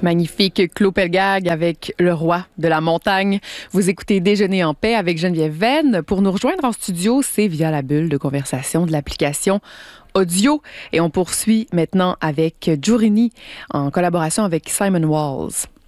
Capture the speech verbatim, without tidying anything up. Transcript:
Magnifique Claude Pelgag avec Le Roi de la Montagne. Vous écoutez Déjeuner en paix avec Geneviève Venn. Pour nous rejoindre en studio, c'est via la bulle de conversation de l'application audio. Et on poursuit maintenant avec Jurini en collaboration avec Simon Walls.